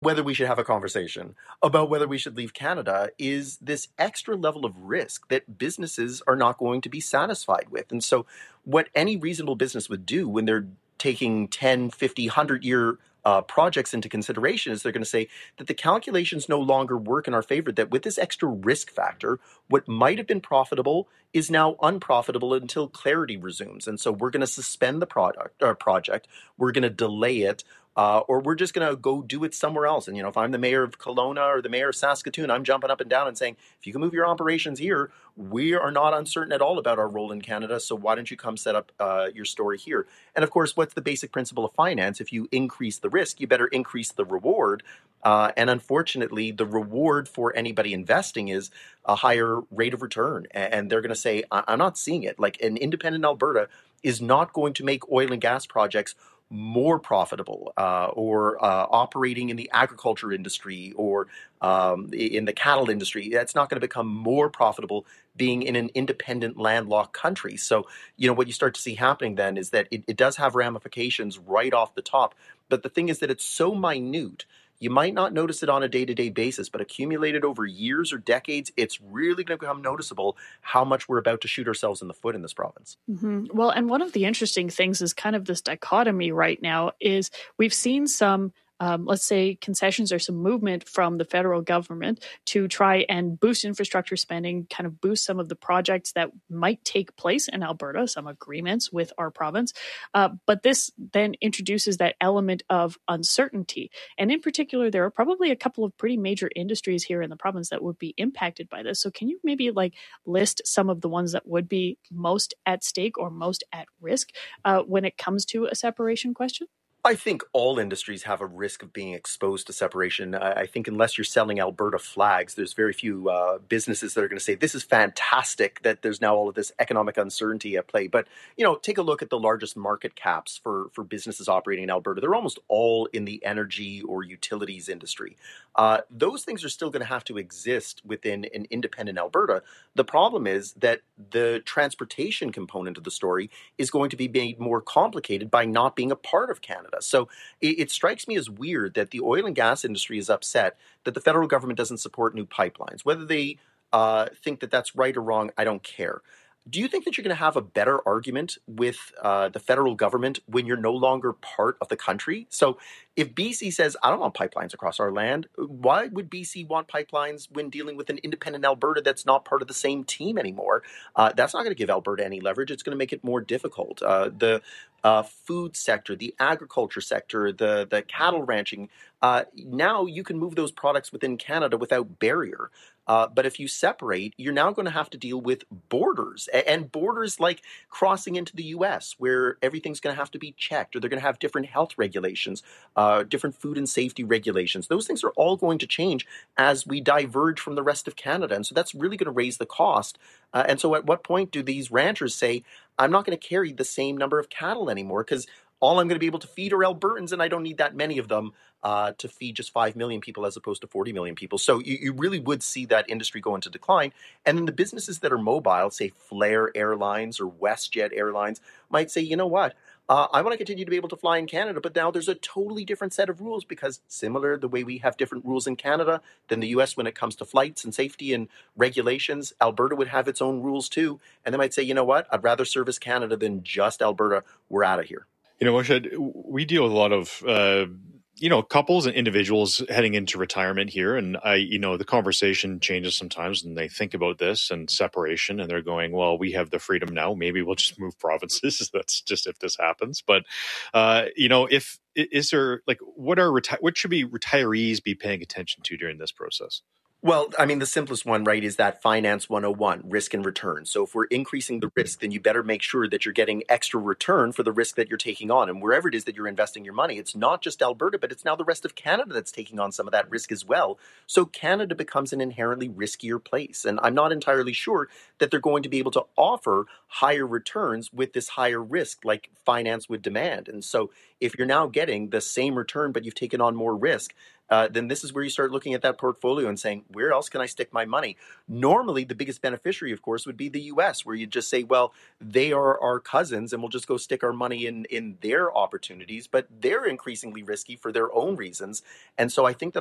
whether we should have a conversation about whether we should leave Canada is this extra level of risk that businesses are not going to be satisfied with. And so, what any reasonable business would do when they're taking 10, 50, 100-year projects into consideration is they're going to say that the calculations no longer work in our favor, that with this extra risk factor, what might have been profitable is now unprofitable until clarity resumes. And so we're going to suspend the project, we're going to delay it, or we're just going to go do it somewhere else. And, if I'm the mayor of Kelowna or the mayor of Saskatoon, I'm jumping up and down and saying, if you can move your operations here, we are not uncertain at all about our role in Canada. So why don't you come set up your story here? And of course, what's the basic principle of finance? If you increase the risk, you better increase the reward. And unfortunately, the reward for anybody investing is a higher rate of return. And they're going to say, I'm not seeing it. Like, an independent Alberta is not going to make oil and gas projects more profitable, or operating in the agriculture industry or in the cattle industry. That's not going to become more profitable being in an independent landlocked country. So, what you start to see happening then is that it does have ramifications right off the top. But the thing is that it's so minute, you might not notice it on a day-to-day basis, but accumulated over years or decades, it's really going to become noticeable how much we're about to shoot ourselves in the foot in this province. Well, and one of the interesting things is kind of this dichotomy right now is we've seen some, let's say, concessions or some movement from the federal government to try and boost infrastructure spending, kind of boost some of the projects that might take place in Alberta, some agreements with our province. But this then introduces that element of uncertainty. And in particular, there are probably a couple of pretty major industries here in the province that would be impacted by this. So can you maybe list some of the ones that would be most at stake or most at risk when it comes to a separation question? I think all industries have a risk of being exposed to separation. I think unless you're selling Alberta flags, there's very few businesses that are going to say, this is fantastic that there's now all of this economic uncertainty at play. But, take a look at the largest market caps for businesses operating in Alberta. They're almost all in the energy or utilities industry. Those things are still going to have to exist within an independent Alberta. The problem is that the transportation component of the story is going to be made more complicated by not being a part of Canada. So it strikes me as weird that the oil and gas industry is upset that the federal government doesn't support new pipelines. Whether they think that that's right or wrong, I don't care. Do you think that you're going to have a better argument with the federal government when you're no longer part of the country? So if BC says, I don't want pipelines across our land, why would BC want pipelines when dealing with an independent Alberta that's not part of the same team anymore? That's not going to give Alberta any leverage. It's going to make it more difficult. The food sector, the agriculture sector, the cattle ranching, now you can move those products within Canada without barrier. But if you separate, you're now going to have to deal with borders, and borders like crossing into the U.S., where everything's going to have to be checked, or they're going to have different health regulations, different food and safety regulations. Those things are all going to change as we diverge from the rest of Canada. And so that's really going to raise the cost. And so at what point do these ranchers say, I'm not going to carry the same number of cattle anymore because all I'm going to be able to feed are Albertans, and I don't need that many of them to feed just 5 million people as opposed to 40 million people. So you really would see that industry go into decline. And then the businesses that are mobile, say Flair Airlines or WestJet Airlines, might say, you know what? I want to continue to be able to fly in Canada, but now there's a totally different set of rules because similar the way we have different rules in Canada than the U.S. when it comes to flights and safety and regulations, Alberta would have its own rules too. And they might say, you know what? I'd rather service Canada than just Alberta. We're out of here. Moshad, we deal with a lot of couples and individuals heading into retirement here. And the conversation changes sometimes and they think about this and separation and they're going, well, we have the freedom now. Maybe we'll just move provinces. That's just if this happens. But, what should retirees be paying attention to during this process? Well, I mean, the simplest one, right, is that Finance 101, risk and return. So if we're increasing the risk, then you better make sure that you're getting extra return for the risk that you're taking on. And wherever it is that you're investing your money, it's not just Alberta, but it's now the rest of Canada that's taking on some of that risk as well. So Canada becomes an inherently riskier place. And I'm not entirely sure that they're going to be able to offer higher returns with this higher risk like finance would demand. And so if you're now getting the same return, but you've taken on more risk, then this is where you start looking at that portfolio and saying, where else can I stick my money? Normally, the biggest beneficiary, of course, would be the U.S., where you just say, well, they are our cousins and we'll just go stick our money in their opportunities, but they're increasingly risky for their own reasons. And so I think that